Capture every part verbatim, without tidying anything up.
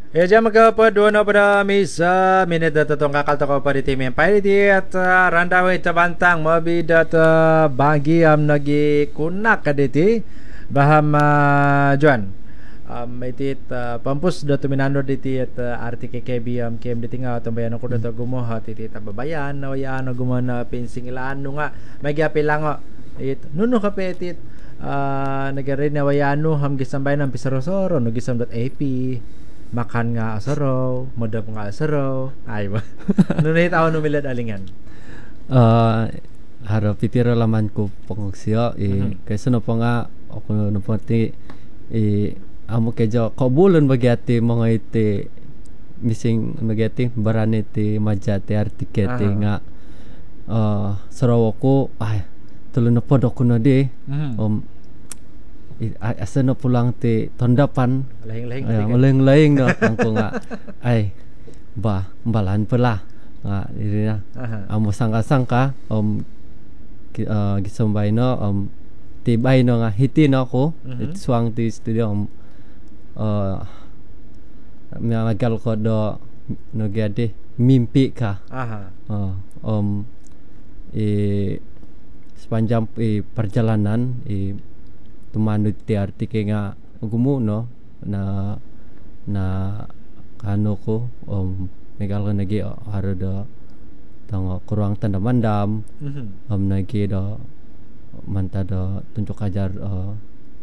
Ya jam ke dua na pada misa minit data tong kakal toko pa di tim yang pai di at uh, randawi tabantang mabi data bagi am nagi kunak kaditi baham uh, Juan um, itit uh, pampus datu minando diti at uh, arti ke kebi am kem ditinga tambayan ako data gumo hat iti tababayan na waya na gumo na pinsing ilaan no nga may giapilango it nuno ka petit uh, nagarin na wayano ham gisambay ng pisarosoro no gisam dot A P makan nga asaraw, madap nga asaraw. Ay ba? Nunay tao numilad alingan. Uh, haro pipiro laman ko pangusyo eh Mhm. kaysa no pa nga ako no pati eh amo kejo kabulan bagyati mga iti missing magati barane ti majate artikete Aha. nga uh, saraw ko ay tulo na pod ako na di Mhm. um i- a- asa na pulang ti tondapan Lahing-lahing ay tigan. maleng-laing no angko nga ay ba balan pala nga diri na Aha. amo sangka-sangka um ki, uh, gisambay no um tibay no nga hiti no ako Mhm. it swang ti studio um uh, magal ko do no gade mimpi ka Aha. uh, um i sepanjang i perjalanan i tumanod ti artike nga gumuno na na kano ko um megal ko nagi uh, haro do tang kurang tanda mandam Mhm. um nagi do manta do tunjuk ajar uh,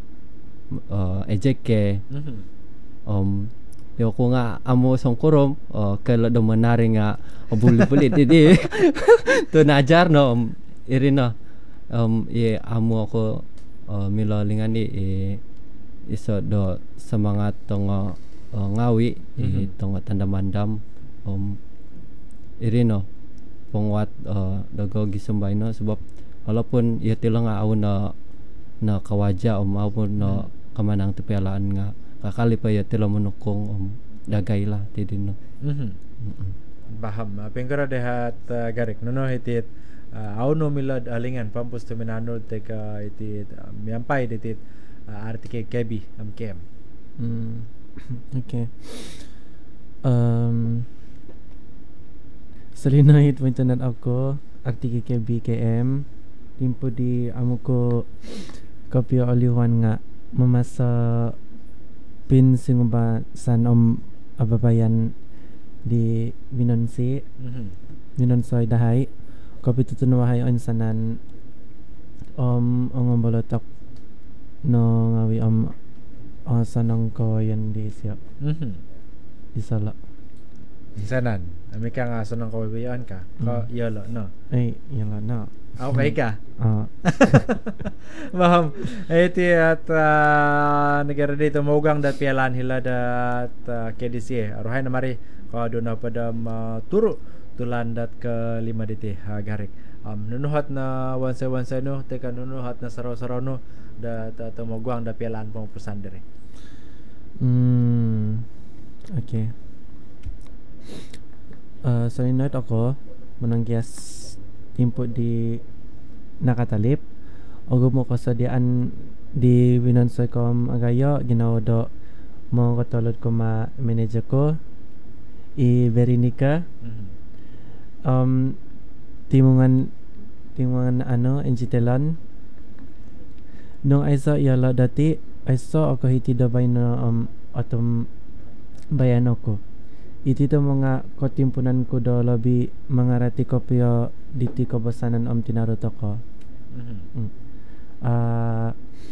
uh, ejeke Mhm. um yo ko nga amo song kurom uh, kala do manari nga buli-buli di to najar no um, iri no um ye amo ako uh, milolingan ni eh, iso do semangat tong uh, ngawi Mhm. eh, tong tanda mandam um iri no pongwat uh, dago gisambay no sebab walaupun ieu tila nga aw na na kawaja um maupun no kamanang tepialaan nga kakali pa ieu tila menukung um dagay lah ti dinno. Mhm. Mm-mm. Paham. Pengkara dehat uh, garik nuno hitit uh, auno milad alingan pampus tuminanod teka itit uh, miampay ditit uh, arti ke kebi am kem. Hmm. Okay. Um, Salinahit mo internet ako arti ke B K M timpo di amo ko kopyo oliwan nga mamasa pin singuba san om ababayan di Binonsi Mhm. Binonsoy dahay kopyo tutunawahay on sanan om ang bolotok no ngawi om uh, sanang kawayan di siya Mhm. di sala Sanan, ami ka nga sunang kawabayan ka. Ka Mm. yelo no. ay yala na Okay ka. ah Maham. Iti at uh, negara dito maugang dat pialan hila dat uh, K D C. Aruhay na mari ko do na pada maturo tulan dat ke lima diti ha garik. Um, nunuhat na wansa wansa no teka nunuhat na saraw-saraw no dat uh, tumagwang da pialan pang diri. mm okay uh, so inat ako mananggias timpo di nakatalip ogo mo kasadian di Binonsoy ko agayo ginawa do mo katulad ko ma manager ko i Veronica Mhm. um timungan timungan ano Engitelon nung aiso yala dati aiso ako hiti dabay na um atom bayan ako iti to mga kotimpunan ko do labi mga rati ko pyo diti ko basanan om tinarot ako Mhm. mm. ah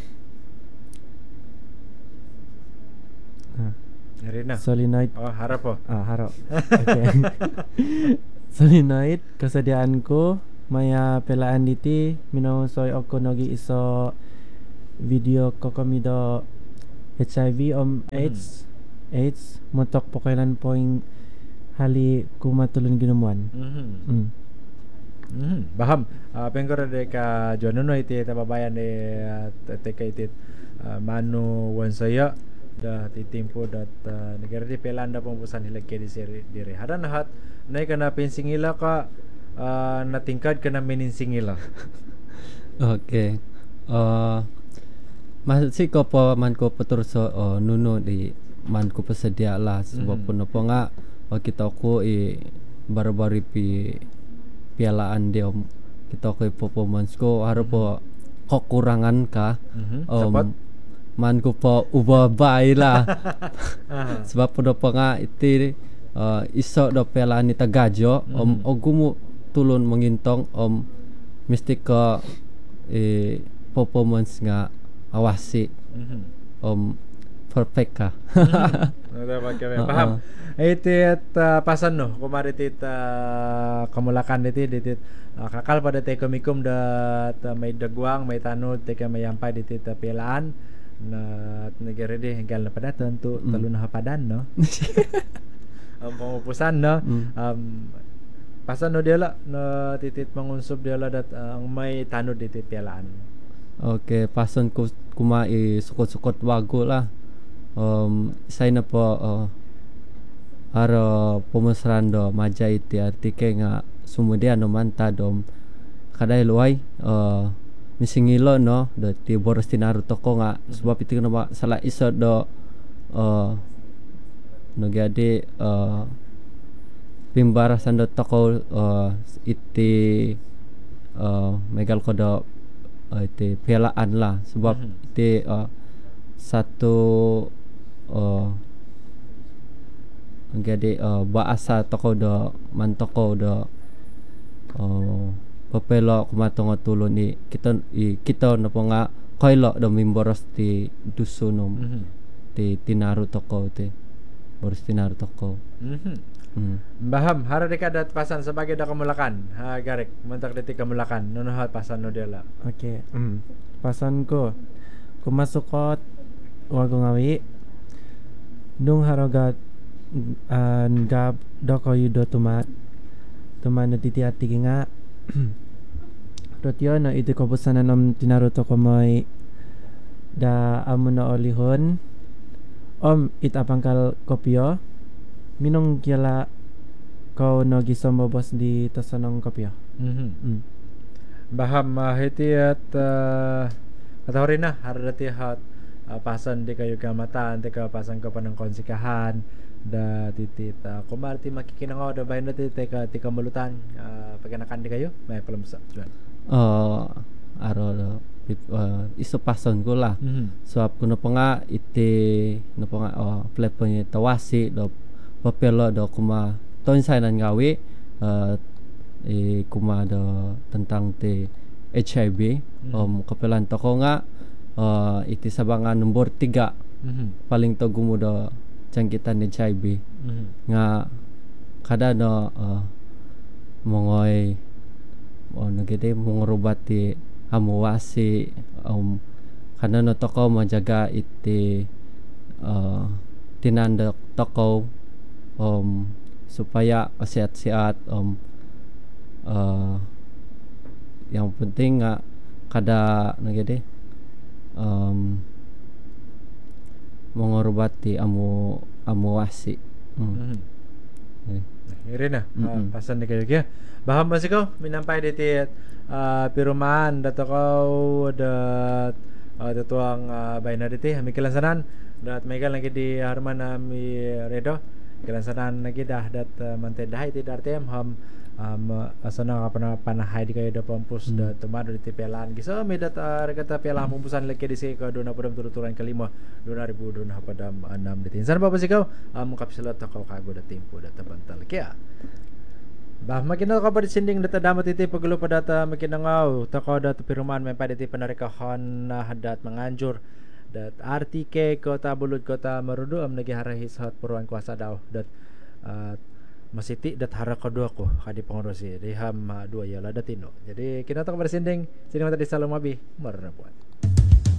ah Rina. solenoid Oh, harap po. ah haro okay solenoid kasadiaan ko maya pelaan diti minawsoy ako nogi iso video ko kami do H I V om AIDS AIDS motok po kailan po yung hali kumatulon ginuman Mhm. mm. Mhm. Baham. Uh, pengkara de ka jono no iti tababayan de uh, teka iti uh, manu wansaya da titimpo dat uh, negara di pelanda pembusan hilag kedi seri diri hada nahat nay kana pensingila ka uh, natingkad kana meninsingila. Okay. Uh, masih ko po man ko petur so oh, nuno di man ko pesedia lah sebab Mhm. pun apa nga oh, kita ko i baru-baru pi pialaan dia om kita ko performance ko harap po kekurangan ka Mhm. om Dapat. man ko po ubah bay lah Aha. sebab pun apa nga iti uh, iso do pialaan ni tagajo om Mhm. ogumu tulun mengintong om mesti ko eh, performance nga awasi Mhm. om perfect ka. Ada pakai Oo. paham. Itit uh, pasan no kumari tit uh, kamulakan diti ditit uh, kakal pada te komikum dat uh, may dagwang may tanod te ka mayampai ditit uh, pilaan na negara di hinggal na pada tentu Mm. telu na hapadan no. Ang pangupusan no. Mm. Um, pasan no dia la na titit mangunsub dia la dat uh, ang may tanod ditit pilaan. Okay, pason ku kuma i sukot-sukot wago lah. Um, saya na po uh, aro pemusran do maja iti artike nga sumudia no manta dom kadai luai uh, misingilo no do ti boros tinaru toko nga sebab itu no salah iso do uh, no gade uh, pimbarasan do toko uh, iti uh, megal ko do uh, iti pialaan lah sebab Mhm. iti uh, satu uh, gade uh, bahasa toko do mantoko do uh, papelo kumatongo tulo ni kita i, kita no po nga koilo do mimboros ti dusunom Mhm. ti tinaru toko ti boros tinaru toko. Mhm. Hmm. Baham, hara deka dat pasan sebagai da kamulakan. Ha garek, mentak detik kamulakan. Nono hat pasan no dia la. Okey. Mm. Pasan ko kumasukot wago ngawi nung harogat uh, gab doko yudo tumat tuman na titi ati nga rotyo no iti ko busanan om tinaruto ko moy da amo na olihon om it apangkal kopyo minong kiala kau no gisombo bos di tasanong kopyo. Mhm. Mm. Baham uh, hiti at uh, katahorin na hara dati hat uh, pasan di kayo kamatan, di ka pasan ka pa ng konsikahan da titit uh, kumarti makikinangaw da bayan dati teka tika mulutan uh, pagkanakan di kayo may palamusa. Juan. Uh, aro do uh, iso pason ko lah. Mhm. Sebab kuno pa nga iti no pa nga oh, plepo ni tawasi do papelo do kuma ton sainan gawi uh, eh, kuma do tentang ti H I V Mhm. um kapelan to ko nga uh, iti sabangan nomor tiga Mhm. paling to gumo do jangkitan H I V Mhm. nga kada no uh, mongoy o nagede mongorobati amuwasi um kana no toko majaga iti uh, tinandok toko um supaya sehat-sehat um uh, yang penting nga kada nagede um mongorobati amu amuwasi. Mm. Mhm. Eh. Iri na, uh, Mm-mm. pasan di kayo kaya. Baham masih kau minampay diti uh, pirumaan dato kau dat uh, datuang uh, bayna diti hami kilansanan dat megal lagi di harman ami redo kilansanan lagi dah dat uh, mante dahay ti dartem ham um, asana ka pana panahay di kayo da pampus Hmm. da tumado diti pelan giso mi dat uh, regata pelan pampusan lagi di si ka dona padam turuturan kalima dona ribu dona padam anam diti. Sana pa pasikaw um, kapsilat kau kago da tempo da tabantal kaya. Bah makina ka pa sinding data damat iti paglupa data makinangaw tako data piruman may pa diti panarikahon na hadat manganjur dat artike kota bulud kota marudo am nagiharahis hat puruan kuasa daw dat uh, masiti dat hara kadua ko kadi pangurusi riham uh, dua yala datino. Jadi kinata ka pa sinding sinding mata di salumabi marana buat.